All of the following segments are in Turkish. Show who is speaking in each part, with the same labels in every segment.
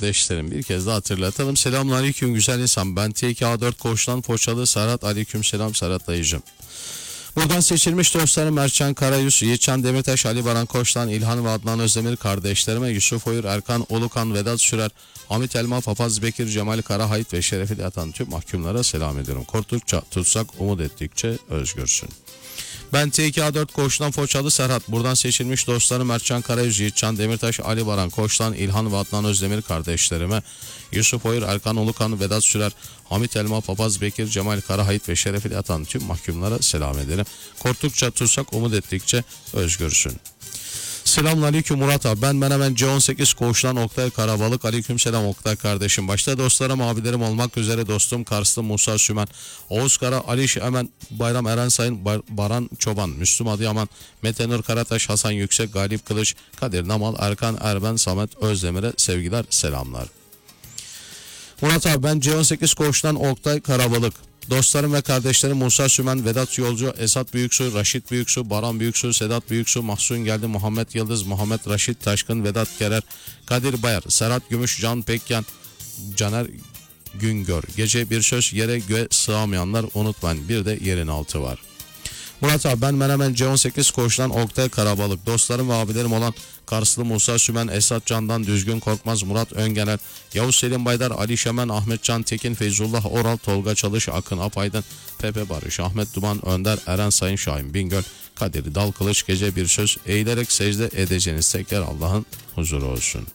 Speaker 1: kardeşlerim, bir kez daha hatırlatalım. Selamünaleyküm güzel insan. Ben TK4 Koç'tan Foçalı Serhat. Aleykümselam Serhat dayıcım. Buradan seçilmiş dostlarım Mertcan Karayüz, Yiğitcan Demirtaş, Ali Baran Koç'tan İlhan ve Adnan Özdemir kardeşlerime, Yusuf Oyur, Erkan Olukan, Vedat Sürer, Hamit Elma, Papaz Bekir, Cemal Karahayit ve şerefiyle yatan tüm mahkumlara selam ediyorum. Korktukça tutsak, umut ettikçe özgürsün. Ben TK4 Koç'tan Foçalı Serhat. Buradan seçilmiş dostlarım Mertcan Karayüz, Yiğitcan Demirtaş, Ali Baran Koç'tan İlhan ve Adnan Özdemir kardeşlerime, Yusuf Oyur, Erkan Ulukan, Vedat Sürer, Hamit Elma, Papaz Bekir, Cemal Karahayit ve şerefiyle yatan tüm mahkumlara selam ederim. Korktukça tutsak, umut ettikçe özgürsün. Selamünaleyküm Murat abi. Ben hemen C18 Koğuş'tan Oktay Karabalık. Aleykümselam Oktay kardeşim. Başta dostlarım, abilerim olmak üzere dostum Karslı Musa Sümen, Oğuz Kara, Ali Şemen, Bayram Eren Sayın, Baran Çoban, Müslüm Adıyaman, Mete Nur Karataş, Hasan Yüksek, Galip Kılıç, Kadir Namal, Erkan Erben, Samet Özdemir'e sevgiler, selamlar. Murat abi ben C18 Koğuş'tan Oktay Karabalık. Dostlarım ve kardeşlerim Musa Sümen, Vedat Yolcu, Esat Büyüksu, Raşit Büyüksu, Baran Büyüksu, Sedat Büyüksu, Mahsun Geldi, Muhammed Yıldız, Muhammed Raşit Taşkın, Vedat Kerer, Kadir Bayar, Serhat Gümüş, Can Pekyan, Caner Güngör. Gece bir söz, yere göğe sığamayanlar unutmayın, bir de yerin altı var. Murat abi ben hemen C18 Koç'tan Oktay Karabalık. Dostlarım ve abilerim olan Karslı Musa Sümen, Esat Can'dan Düzgün Korkmaz, Murat Öngener, Yavuz Selim Baydar, Ali Şemen, Ahmet Can Tekin, Feyzullah Oral, Tolga Çalış, Akın Apaydın, Pepe Barış, Ahmet Duman, Önder, Eren Sayın, Şahin Bingöl, Kadir Dal Kılıç. Gece bir söz, eğilerek secde edeceğiniz tek yer Allah'ın huzuru olsun.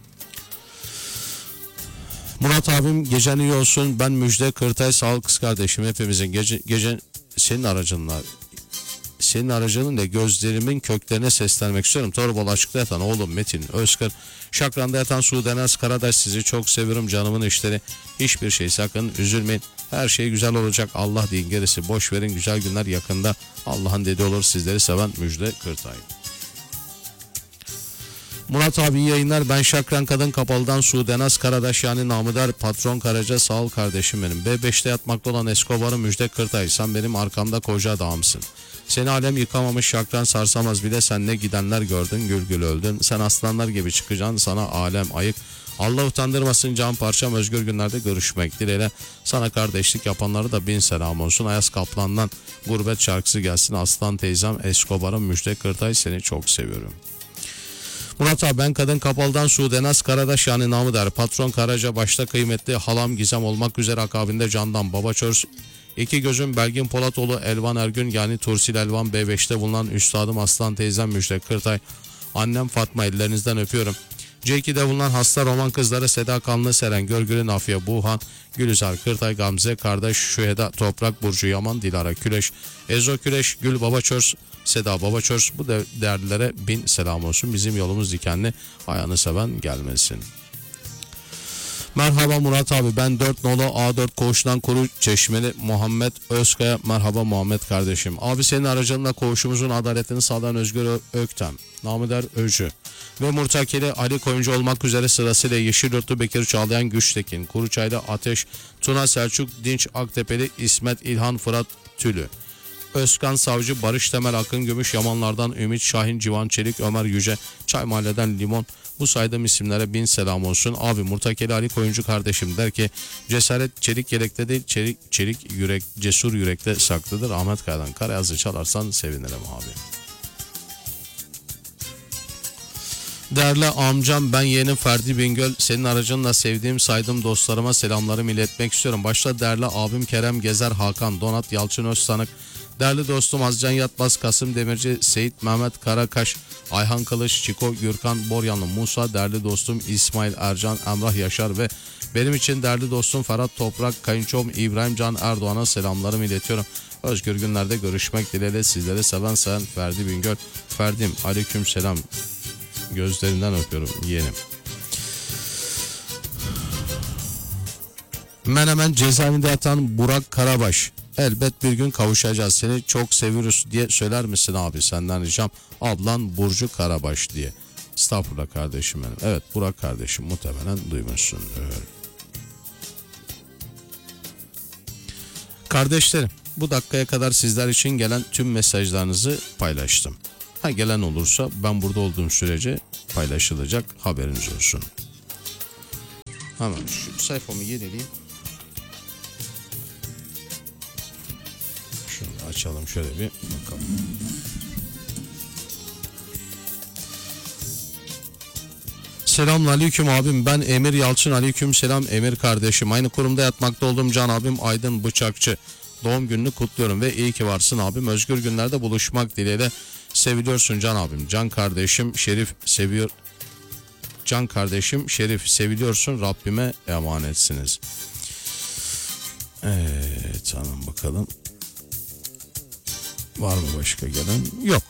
Speaker 1: Murat abim gecen iyi olsun. Ben Müjde Kırtay, sağ ol kız kardeşim. Hepimizin gece senin aracının da gözlerimin köklerine seslenmek istiyorum. Torbalı açıkta yatan oğlum Metin Özkır, Şakran'da yatan Sudenaz Karadaş, sizi çok seviyorum canımın işleri. Hiçbir şey sakın üzülmeyin. Her şey güzel olacak. Allah deyin, gerisi boş verin. Güzel günler yakında. Allah'ın dediği olur. Sizleri seven Müjde Kırtay. Murat abi iyi yayınlar. Ben Şakran Kadın Kapalı'dan Sudenaz Karadaş, yani namıdar Patron Karaca, sağ ol kardeşim benim. B5'te yatmakta olan Escobar'ın Müjde Kırtay, sen benim arkamda koca adamsın. Seni alem yıkamamış, Şakran sarsamaz bile, sen ne gidenler gördün, gül gül öldün. Sen aslanlar gibi çıkacaksın, sana alem ayık. Allah utandırmasın can parçam, özgür günlerde görüşmek dileğiyle. Sana kardeşlik yapanlara da bin selam olsun. Ayaz Kaplan'dan Gurbet şarkısı gelsin. Aslan teyzem Escobar'ın Müjde Kırtay, seni çok seviyorum. Murat abi ben Kadın Kapalı'dan Sudenaz Karadaş, yani namı der Patron Karaca, başta kıymetli halam Gizem olmak üzere akabinde Candan Babaçöz, İki Gözüm Belgin Polatoğlu, Elvan Ergün, yani Tursil Elvan, B5'te bulunan üstadım Aslan teyzem Müjde Kırtay, annem Fatma, ellerinizden öpüyorum. C2'de bulunan hasta roman kızları Seda Kanlı, Seren Görgül'ün, Afiye Buğhan, Gülizar Kırtay, Gamze Kardeş, Şüheda Toprak, Burcu Yaman, Dilara Küleş, Ezo Küleş, Gül Babaçöz, Seda Babaçöz, bu değerlilere bin selam olsun. Bizim yolumuz dikenli, ayağını seven gelmesin. Merhaba Murat abi, ben 4 nolu A4 Koğuş'tan Kuru Çeşmeli Muhammed Özkaya. Merhaba Muhammed kardeşim. Abi senin aracınla koğuşumuzun adaletini sağlayan Özgür Öktem, namıder Öcü ve Murtakeli Ali Koyuncu olmak üzere sırasıyla Yeşilyurtlu Bekir Çağlayan Güçtekin, Kuruçaylı Ateş, Tuna Selçuk Dinç, Aktepeli İsmet İlhan Fırat Tülü, Özkan Savcı, Barış Temel, Akın Gümüş, Yamanlardan Ümit Şahin, Civan Çelik, Ömer Yüce, Çay Mahalle'den Limon. Bu saydığım isimlere bin selam olsun. Abi Murtakeli Ali Koyuncu kardeşim der ki, cesaret çelik yelekte değil, çelik yürek, cesur yürekte saklıdır. Ahmet Kaya'dan Karayazı çalarsan sevinirim abi. Değerli amcam, ben yeğenim Ferdi Bingöl, senin aracınla sevdiğim saydığım dostlarıma selamlarımı iletmek istiyorum. Başta değerli abim Kerem Gezer, Hakan Donat, Yalçın Özsanık, değerli dostum Azcan Yatmaz, Kasım Demirci, Seyit Mehmet Karakaş, Ayhan Kılıç, Çiko Gürkan Boryanlı, Musa, değerli dostum İsmail Ercan, Emrah Yaşar ve benim için değerli dostum Ferhat Toprak, kayınçom İbrahim Can Erdoğan'a selamlarımı iletiyorum. Özgür günlerde görüşmek dileğiyle, sizleri seven Ferdi Bingöl. Ferdim aleyküm selam, gözlerinden öpüyorum yeğenim. Menemen cezaevinde yatan Burak Karabaş, elbet bir gün kavuşacağız, seni çok seviyoruz diye söyler misin abi, senden ricam, ablan Burcu Karabaş diye. Estağfurullah kardeşim benim. Evet Burak kardeşim, muhtemelen duymuşsun. Kardeşlerim, bu dakikaya kadar sizler için gelen tüm mesajlarınızı paylaştım. Ha gelen olursa ben burada olduğum sürece paylaşılacak, haberiniz olsun. Hemen şu sayfamı yenileyim. Şunu da açalım şöyle bir bakalım. Selamünaleyküm abim, ben Emir Yalçın. Aleyküm selam Emir kardeşim. Aynı kurumda yatmakta olduğum can abim Aydın Bıçakçı. Doğum gününü kutluyorum ve iyi ki varsın abim. Özgür günlerde buluşmak dileğiyle, seviliyorsun can abim. Can kardeşim Şerif seviyor. Can kardeşim Şerif seviliyorsun, Rabbime emanetsiniz. Evet, tamam bakalım. Var mı başka gelen? Yok.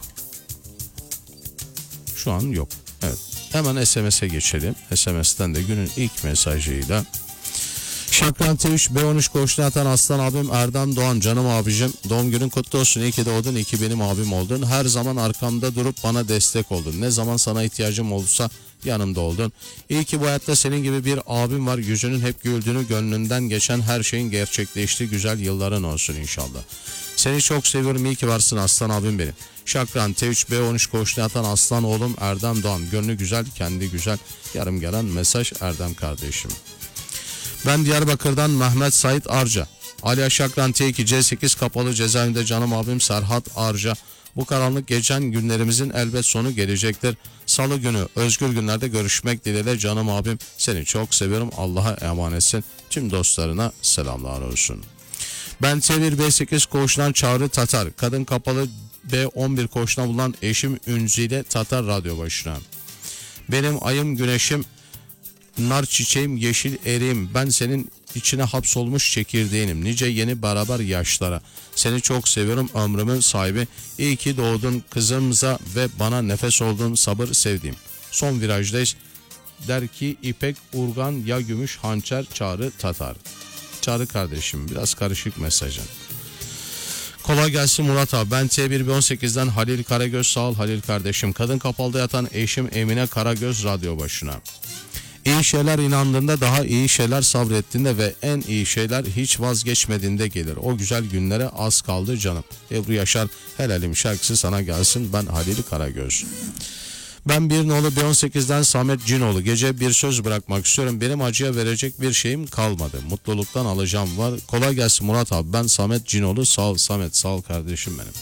Speaker 1: Şu an yok. Evet. Hemen SMS'e geçelim. SMS'ten de günün ilk mesajıyla. Şakran T3 B13 koşuna atan aslan abim Erdem Doğan, canım abicim. Doğum günün kutlu olsun. İyi ki doğdun. İyi ki benim abim oldun. Her zaman arkamda durup bana destek oldun. Ne zaman sana ihtiyacım olursa yanımda oldun. İyi ki bu hayatta senin gibi bir abim var. Yüzünün hep güldüğünü, gönlünden geçen her şeyin gerçekleştiği güzel yılların olsun inşallah. Seni çok seviyorum. İyi ki varsın aslan abim benim. Şakran T3 B13 koşuna atan aslan oğlum Erdem Doğan. Gönlü güzel, kendi güzel. Yarım gelen mesaj Erdem kardeşim. Ben Diyarbakır'dan Mehmet Sait Arca. Ali Şakran T2 C8 kapalı cezaevinde canım abim Serhat Arca. Bu karanlık geçen günlerimizin elbet sonu gelecektir. Salı günü özgür günlerde görüşmek dileğiyle canım abim. Seni çok seviyorum. Allah'a emanetsin. Tüm dostlarına selamlar olsun. Ben T1 B8 koğuşundan Çağrı Tatar. Kadın kapalı B11 koğuşuna bulunan eşim Ünzile Tatar radyo başına. Benim ayım güneşim, nar çiçeğim, yeşil eriğim. Ben senin içine hapsolmuş çekirdeğinim. Nice yeni beraber yaşlara. Seni çok seviyorum, ömrümün sahibi. İyi ki doğdun kızımıza ve bana nefes oldun, sabır sevdiğim. Son virajdayız. Der ki İpek Urgan ya gümüş hançer Çağrı Tatar. Çağrı kardeşim, biraz karışık mesajın. Kolay gelsin Murat abi. Ben T1B18'den Halil Karagöz. Sağ ol Halil kardeşim. Kadın kapalıda yatan eşim Emine Karagöz radyo başına. İyi şeyler inandığında, daha iyi şeyler sabrettiğinde ve en iyi şeyler hiç vazgeçmediğinde gelir. O güzel günlere az kaldı canım. Ebru Yaşar helalim şarkısı sana gelsin. Ben Halil Karagöz. Ben bir nolu B18'den Samet Cinoğlu. Gece bir söz bırakmak istiyorum. Benim acıya verecek bir şeyim kalmadı. Mutluluktan alacağım var. Kolay gelsin Murat abi. Ben Samet Cinoğlu. Sağ ol Samet. Sağ ol kardeşim benim.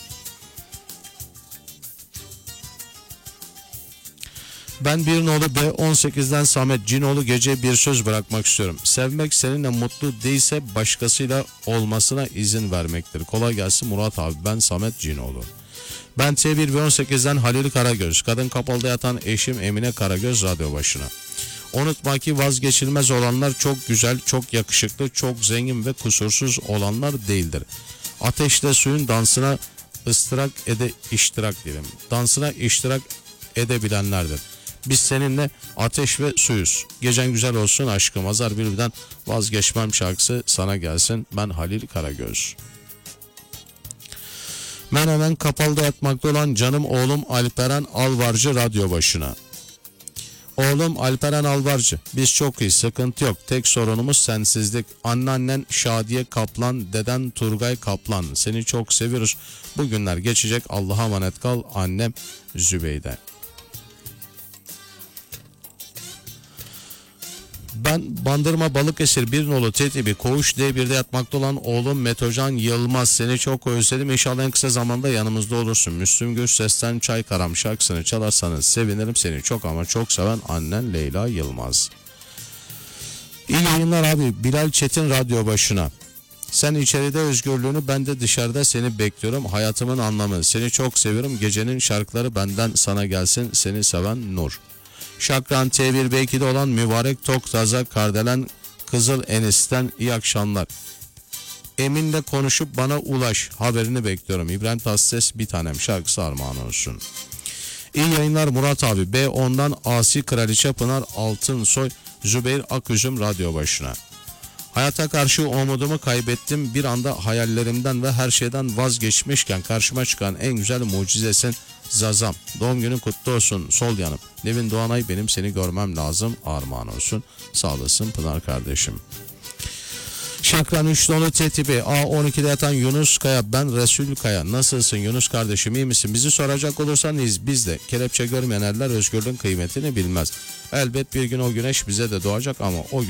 Speaker 1: Ben bir nolu B18'den Samet Cinoğlu. Gece bir söz bırakmak istiyorum. Sevmek seninle mutlu değilse başkasıyla olmasına izin vermektir. Kolay gelsin Murat abi. Ben Samet Cinoğlu. Ben T1 Halil Karagöz. Kadın kapalıda yatan eşim Emine Karagöz radyo başına. Unutma ki vazgeçilmez olanlar çok güzel, çok yakışıklı, çok zengin ve kusursuz olanlar değildir. Ateşle suyun dansına iştirak diyelim. Dansına iştirak edebilenlerdir. Biz seninle ateş ve suyuz. Gecen güzel olsun aşkım. Azar Bülbül'den vazgeçmem şarkısı sana gelsin. Ben Halil Karagöz. Ben hemen kapalıda yatmakta olan canım oğlum Alperen Alvarcı radyo başına. Oğlum Alperen Alvarcı, biz çok iyi, sıkıntı yok. Tek sorunumuz sensizlik. Anneannen Şadiye Kaplan, deden Turgay Kaplan. Seni çok seviyoruz. Bu günler geçecek. Allah'a emanet kal. Annem Zübeyde. Ben Bandırma Balıkesir bir nolu T-Tibi Koğuş D1'de yatmakta olan oğlum Metocan Yılmaz. Seni çok özledim. İnşallah en kısa zamanda yanımızda olursun. Müslüm Gürses'ten Çay Karam şarkısını çalarsanız sevinirim. Seni çok ama çok seven annen Leyla Yılmaz. İyi yayınlar abi. Bilal Çetin radyo başına. Sen içeride özgürlüğünü, ben de dışarıda seni bekliyorum. Hayatımın anlamı. Seni çok seviyorum. Gecenin şarkıları benden sana gelsin. Seni seven Nur. Şakran T1B2'de olan Mübarek Toktaza Kardelen Kızıl Enis'ten iyi akşamlar. Emin'le konuşup bana ulaş. Haberini bekliyorum. İbrahim Tatlıses bir tanem şarkısı armağan olsun. İyi yayınlar Murat abi. B10'dan Asi Kraliçe Pınar Altınsoy Zübeyir Aküzüm radyo başına. Hayata karşı umudumu kaybettim. Bir anda hayallerimden ve her şeyden vazgeçmişken karşıma çıkan en güzel mucizesin Zazam. Doğum günün kutlu olsun sol yanım. Nevin Doğanay benim seni görmem lazım. Armağan olsun. Sağ olasın Pınar kardeşim. Şakran 3 nolu T-Tipi A12'de yatan Yunus Kaya. Ben Resul Kaya. Nasılsın Yunus kardeşim, iyi misin? Bizi soracak olursan biz de. Kelepçe görmeyenler özgürlüğün kıymetini bilmez. Elbet bir gün o güneş bize de doğacak ama o